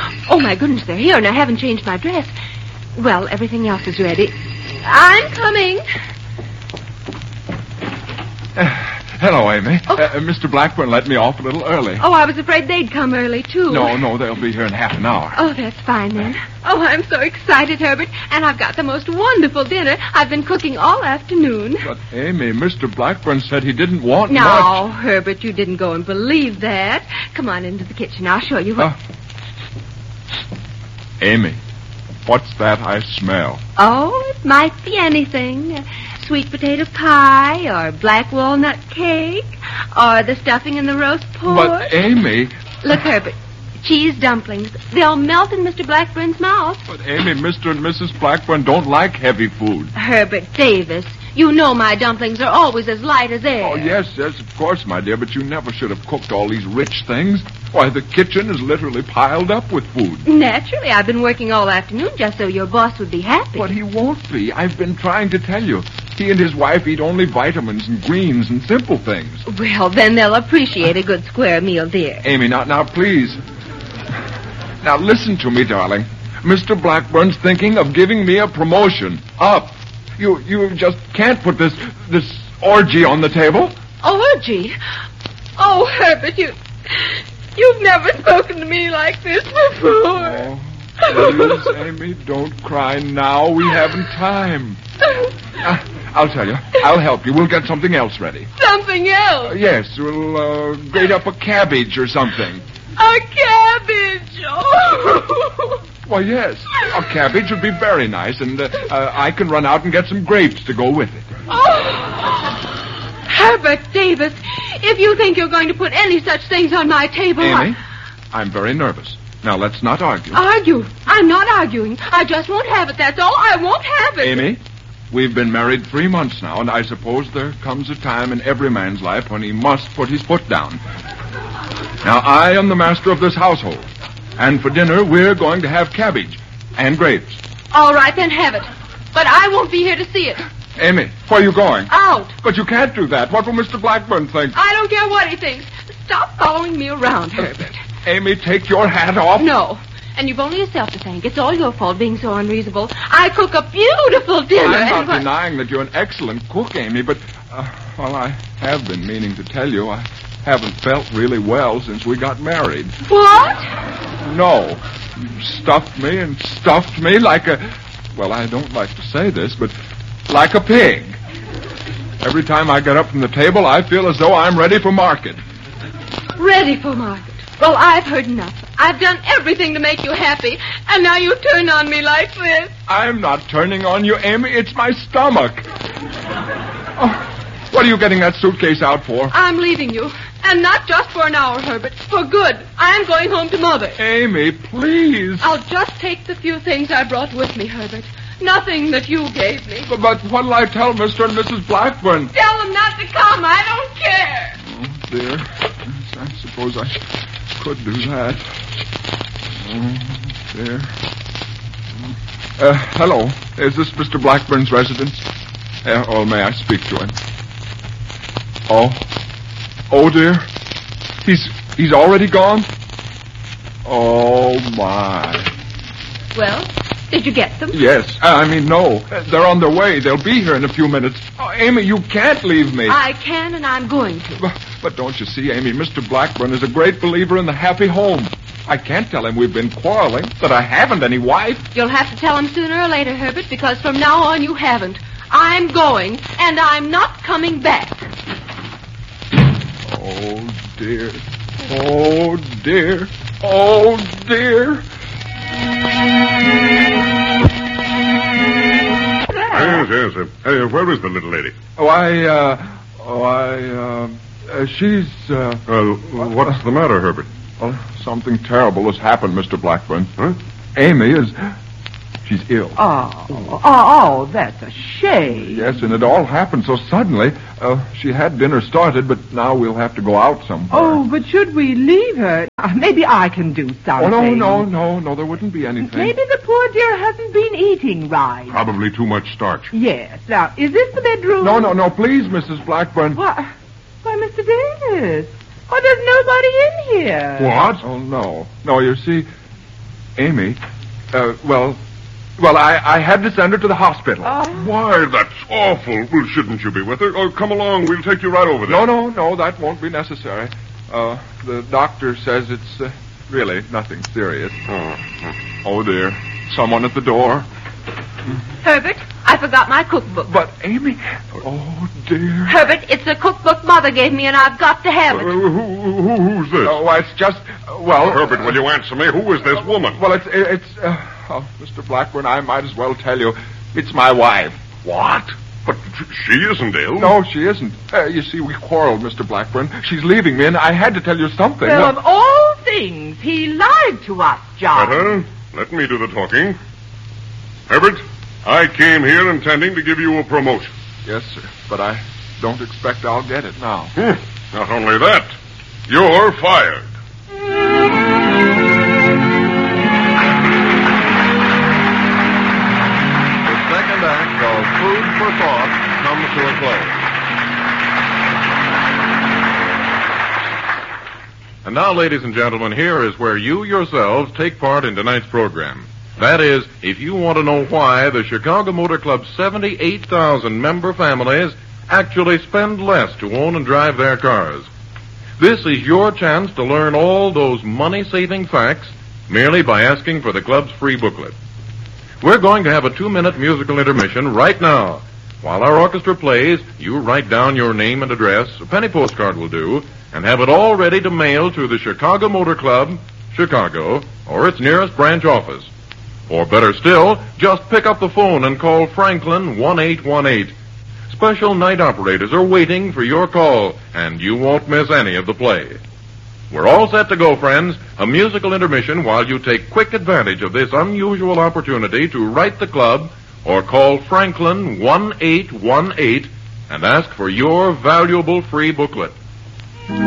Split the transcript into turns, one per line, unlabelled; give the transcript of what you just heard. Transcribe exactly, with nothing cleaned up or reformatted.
Oh, my goodness, they're here, and I haven't changed my dress. Well, everything else is ready. I'm coming.
Uh, hello, Amy.
Oh.
Uh, Mister Blackburn let me off a little early.
Oh, I was afraid they'd come early, too.
No, no, they'll be here in half an hour.
Oh, that's fine, then. Oh, I'm so excited, Herbert. And I've got the most wonderful dinner. I've been cooking all afternoon.
But, Amy, Mister Blackburn said he didn't want
no,
much.
No, Herbert, you didn't go and believe that. Come on into the kitchen. I'll show you what...
Uh, Amy, what's that I smell?
Oh, it might be anything. Sweet potato pie, or black walnut cake, or the stuffing in the roast pork.
But, Amy...
Look, Herbert, cheese dumplings. They'll melt in Mister Blackburn's mouth.
But, Amy, Mister and Missus Blackburn don't like heavy food.
Herbert Davis, you know my dumplings are always as light as air.
Oh, yes, yes, of course, my dear, but you never should have cooked all these rich things. Why, the kitchen is literally piled up with food.
Naturally, I've been working all afternoon just so your boss would be happy.
But he won't be. I've been trying to tell you. He and his wife eat only vitamins and greens and simple things.
Well, then they'll appreciate a good square meal, dear.
Amy, now, now, please. Now, listen to me, darling. Mister Blackburn's thinking of giving me a promotion. Up. You you just can't put this this orgy on the table.
Orgy? Oh, Herbert, you... You've never spoken to me like this before.
Oh, please, Amy, don't cry now. We haven't time. Uh, I'll tell you. I'll help you. We'll get something else ready.
Something else?
Uh, yes, we'll uh, grate up a cabbage or something.
A cabbage? Oh.
Why, yes. A cabbage would be very nice, and uh, uh, I can run out and get some grapes to go with it.
Oh. Herbert Davis, if you think you're going to put any such things on my table...
Amy,
I...
I'm very nervous. Now, let's not argue.
Argue? I'm not arguing. I just won't have it, that's all. I won't have it.
Amy, we've been married three months now, and I suppose there comes a time in every man's life when he must put his foot down. Now, I am the master of this household, and for dinner, we're going to have cabbage and grapes.
All right, then have it. But I won't be here to see it.
Amy, where are you going?
Out.
But you can't do that. What will Mister Blackburn think?
I don't care what he thinks. Stop following me around, Herbert.
Amy, take your hat off.
No. And you've only yourself to thank. It's all your fault being so unreasonable. I cook a beautiful dinner.
I'm not
and what...
denying that you're an excellent cook, Amy, but, uh, well, I have been meaning to tell you I haven't felt really well since we got married.
What?
No. You stuffed me and stuffed me like a... Well, I don't like to say this, but like a pig. Every time I get up from the table, I feel as though I'm ready for market.
Ready for market? Well, I've heard enough. I've done everything to make you happy, and now you turn on me like this.
I'm not turning on you, Amy. It's my stomach. Oh, what are you getting that suitcase out for?
I'm leaving you. And not just for an hour, Herbert. For good. I'm going home to Mother.
Amy, please.
I'll just take the few things I brought with me, Herbert. Nothing that you gave me.
But, but what'll I tell Mister and Missus Blackburn?
Tell them not to come. I don't care.
Oh, dear. I suppose I could do that. Oh, dear. Uh, hello. Is this Mister Blackburn's residence? Uh, or may I speak to him? Oh. Oh, dear. He's he's already gone? Oh, my.
Well, did you get them?
Yes. Uh, I mean, no. Uh, they're on their way. They'll be here in a few minutes. Oh, Amy, you can't leave me.
I can, and I'm going to.
But, but don't you see, Amy, Mister Blackburn is a great believer in the happy home. I can't tell him we've been quarreling, that I haven't any wife.
You'll have to tell him sooner or later, Herbert, because from now on you haven't. I'm going, and I'm not coming back.
Oh, dear. Oh, dear. Oh, dear.
Yes, yes. Uh, hey, where is the little lady?
Oh, I, uh... Oh, I, uh... uh she's, uh...
Uh, what's the matter, Herbert?
Well, something terrible has happened, Mister Blackburn.
Huh?
Amy is... She's ill.
Oh, oh, oh, that's a shame.
Yes, and it all happened so suddenly. Uh, she had dinner started, but now we'll have to go out somewhere.
Oh, but should we leave her? Uh, maybe I can do something.
Oh, no, no, no, no, there wouldn't be anything.
Maybe the poor dear hasn't been eating right.
Probably too much starch.
Yes. Now, is this the bedroom?
No, no, no, please, Missus Blackburn.
Why, why, Mister Davis. Oh, there's nobody in here.
What?
Oh, no. No, you see, Amy, uh, well, well, I, I had to send her to the hospital.
Why, that's awful. Well, shouldn't you be with her? Oh, come along. We'll take you right over there.
No, no, no, that won't be necessary. Uh, the doctor says it's uh, really nothing serious.
Oh.
Oh, dear. Someone at the door.
Herbert, I forgot my cookbook.
But, Amy, oh, dear.
Herbert, it's a cookbook Mother gave me, and I've got to have
Uh,
it.
who, who, who's this?
Oh, it's just, uh, well...
Herbert, will you answer me? Who is this woman?
Well, it's, it's, uh, oh, Mister Blackburn, I might as well tell you. It's my wife.
What? But she isn't ill.
No, she isn't. Uh, you see, we quarreled, Mister Blackburn. She's leaving me, and I had to tell you something.
Well, of all things, he lied to us, John.
Better. Let me do the talking. Herbert, I came here intending to give you a promotion.
Yes, sir, but I don't expect I'll get it now.
Hmm. Not only that, you're fired.
The second act of Food for Thought comes to a close. And now, ladies and gentlemen, here is where you yourselves take part in tonight's program. That is, if you want to know why the Chicago Motor Club's seventy-eight thousand member families actually spend less to own and drive their cars. This is your chance to learn all those money-saving facts merely by asking for the club's free booklet. We're going to have a two-minute musical intermission right now. While our orchestra plays, you write down your name and address, a penny postcard will do, and have it all ready to mail to the Chicago Motor Club, Chicago, or its nearest branch office. Or better still, just pick up the phone and call Franklin one eight one eight. Special night operators are waiting for your call, and you won't miss any of the play. We're all set to go, friends. A musical intermission while you take quick advantage of this unusual opportunity to write the club or call Franklin one eight one eight and ask for your valuable free booklet.